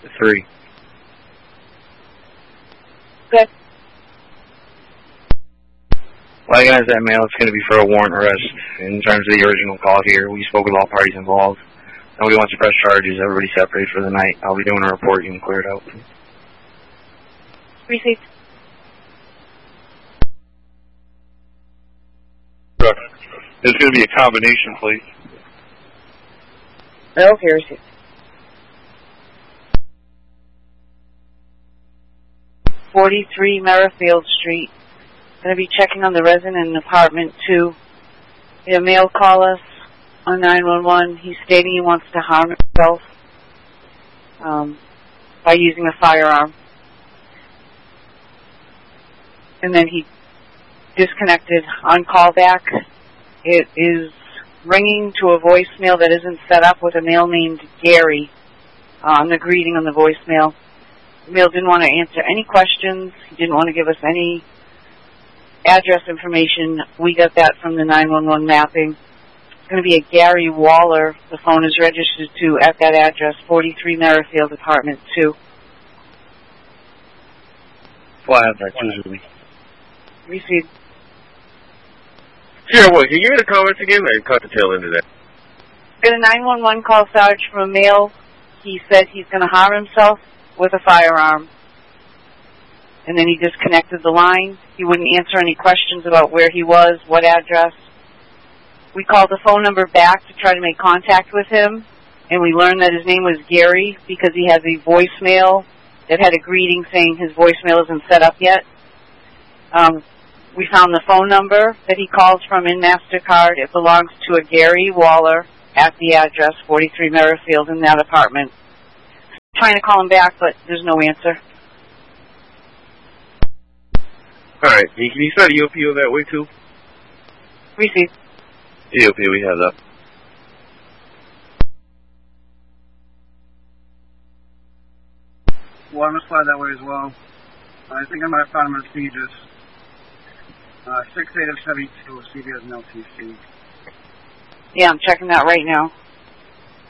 3. Good. Well, guys, that mail is going to be for a warrant arrest. In terms of the original call here, we spoke with all parties involved. Nobody wants to press charges. Everybody separated for the night. I'll be doing a report. You can clear it out. Received. It's going to be a combination, please. Okay, received. .43 Merrifield Street. Going to be checking on the resident in apartment 2. We had a male call us on 911. He's stating he wants to harm himself by using a firearm. And then he disconnected on callback. It is ringing to a voicemail that isn't set up with a male named Gary on the greeting on the voicemail. The male didn't want to answer any questions. He didn't want to give us any address information. We got that from the 911 mapping. It's going to be a Gary Waller. The phone is registered to at that address, 43 Merrifield, apartment 2. Well, I have that too. Received. Sure, what? Can you hear the comments again? I caught the tail end of that. Got a 911 call, Sarge, from a male. He said he's going to harm himself with a firearm. And then he disconnected the line. He wouldn't answer any questions about where he was, what address. We called the phone number back to try to make contact with him, and we learned that his name was Gary because he has a voicemail that had a greeting saying his voicemail isn't set up yet. We found the phone number that he calls from in MasterCard. It belongs to a Gary Waller at the address, 43 Merrifield, in that apartment. Trying to call him back, but there's no answer. All right. Can you start EOP that way, too? Received. EOP, we have that. Well, I'm going to slide that way as well. I think I might have found him at Regis. 6872, CB has an LTC. Yeah, I'm checking that right now.